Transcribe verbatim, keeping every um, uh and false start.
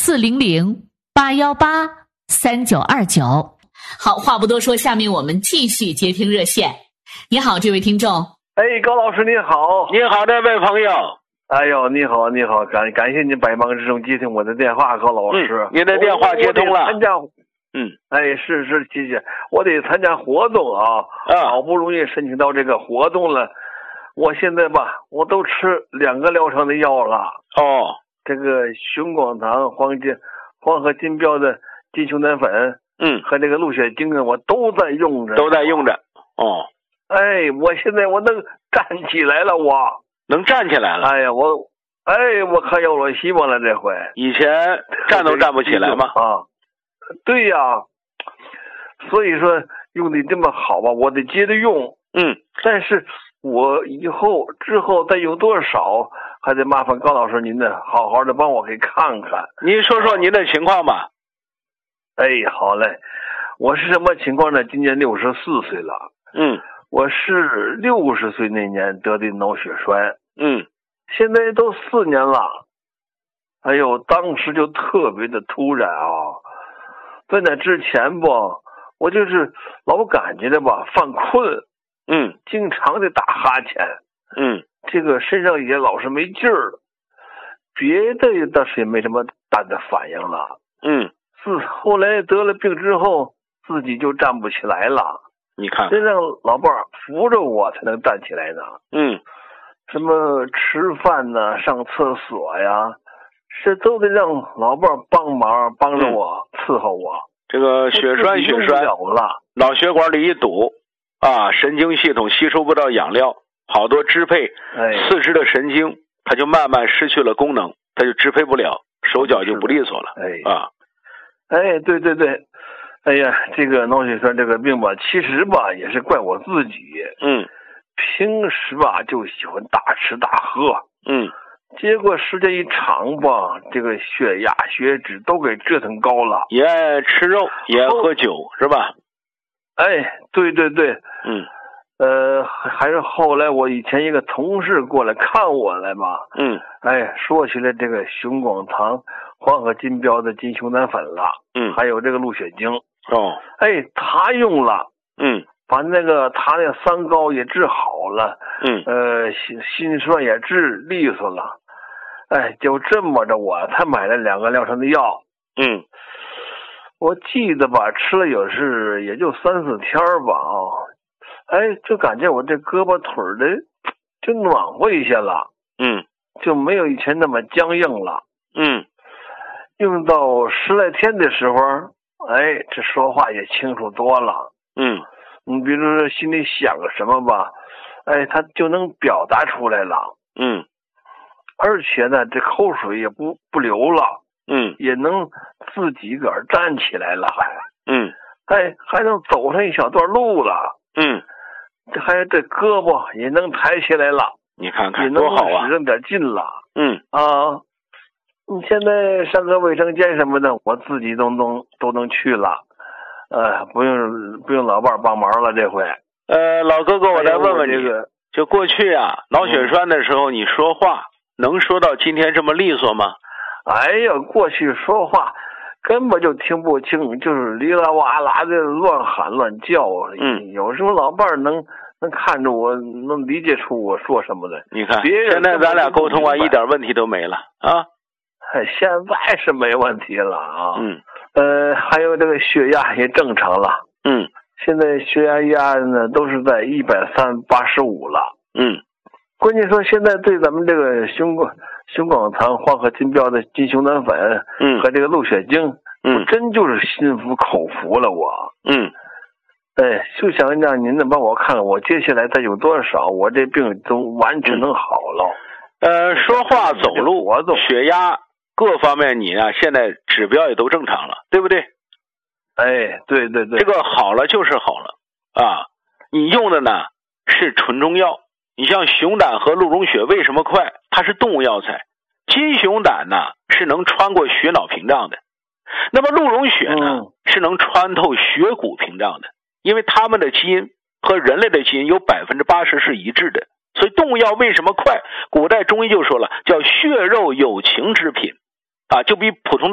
四零零八幺八三九二九。好，话不多说，下面我们继续接听热线。你好，这位听众。 哎，高老师你好。 你好，这位朋友。 哎呦，你好，你好，感感谢你百忙之中接听我的电话，高老师。 嗯、你的电话接通了。 参加， 嗯， 哎，是是，谢谢。我得参加活动啊， 啊， 好不容易申请到这个活动了。我现在吧，我都吃两个疗程的药了。 哦， 这个雄广堂黄金黄河金标的金熊胆粉， 嗯， 和这个鹿血精啊，我都在用着， 都在用着。哦， 哎，我现在我能站起来了，我能站起来了。 哎呀，我哎，我可有了希望了，这回。 以前站都站不起来吗？ 啊，对呀，所以说用的这么好吧，我得接着用。 嗯， 但是我以后之后再用多少，还得麻烦高老师您呢，好好的帮我给看看。 您说说您的情况吧。 哎，好嘞，我是什么情况呢？今年六十四岁了。 嗯， 我是六十岁那年得的脑血栓。 嗯， 现在都四年了。哎呦，当时就特别的突然啊！在那之前吧，我就是老感觉的吧犯困。 嗯， 经常的打哈欠。 嗯， 这个身上也老是没劲儿，别的倒是也没什么大的反应了。 嗯， 自后来得了病之后，自己就站不起来了。 你看， 得让老伴儿扶着我才能站起来呢。 嗯， 什么吃饭呢、上厕所呀，这都得让老伴儿帮忙，帮着我、嗯、伺候我。 这个血栓，血栓了， 脑血管里一堵。啊，神经系统吸收不到养料，好多支配四肢的神经，哎、它就慢慢失去了功能，它就支配不了，手脚就不利索了。 哎啊， 哎，对对对，哎呀，这个脑血栓这个病吧，其实吧也是怪我自己。 嗯， 平时吧就喜欢大吃大喝。 嗯， 结果时间一长吧，这个血压、血脂都给折腾高了。 也爱吃肉，也爱喝酒，是吧？ 哎，对对对， 嗯， 呃，还是后来我以前一个同事过来看我来吧， 嗯， 哎，说起来这个雄广堂黄河金标的金熊胆粉了， 嗯， 还有这个鹿血精， 哦， 哎，他用了， 嗯， 把那个他那三高也治好了， 嗯， 呃，心心衰也治利索了，哎，就这么着我才买了两个疗程的药， 嗯。 我记得吧，吃了有是也就三四天吧啊，哎，就感觉我这胳膊腿的就暖和一些了， 嗯， 就没有以前那么僵硬了， 嗯， 用到十来天的时候，哎，这说话也清楚多了， 嗯， 你比如说心里想个什么吧，哎，他就能表达出来了， 嗯， 而且呢，这口水也不不流了。 嗯， 也能自己个儿站起来了，还， 嗯， 还还能走上一小段路了， 嗯， 这还这胳膊也能抬起来了， 你看看多好啊， 使上点劲了， 嗯啊，你现在上个卫生间什么的，我自己都能都能去了，呃，不用不用老伴帮忙了，这回。 呃，老哥哥，我再问问你， 这个、 就过去啊，脑血栓的时候，你说话、嗯、能说到今天这么利索吗？ 哎呀，过去说话根本就听不清，就是哩啦哇啦的乱喊乱叫。 嗯， 有时候老伴儿能能看着我，能理解出我说什么的。 你看，现在咱俩沟通啊，一点问题都没了啊。 现在是没问题了啊。 嗯。 呃，还有这个血压也正常了。 嗯。 现在血压压呢都是在一百三八十五了。 嗯。 关键说现在对咱们这个雄广雄广堂黄河金标的金熊胆粉， 嗯， 和这个鹿血精， 嗯， 我真就是心服口服了我， 嗯， 哎，就想让您能帮我看看，我接下来再有多少，我这病都完全能好了。 嗯、呃，说话、走路、活动、血压各方面，你啊现在指标也都正常了，对不对？ 哎，对对对， 这个好了就是好了啊！你用的呢是纯中药。你像熊胆和鹿茸血为什么快？它是动物药材。金熊胆呢是能穿过血脑屏障的，那么鹿茸血呢、嗯、是能穿透血骨屏障的，因为它们的基因和人类的基因有百分之八十是一致的。所以动物药为什么快？古代中医就说了，叫血肉有情之品啊，就比普通的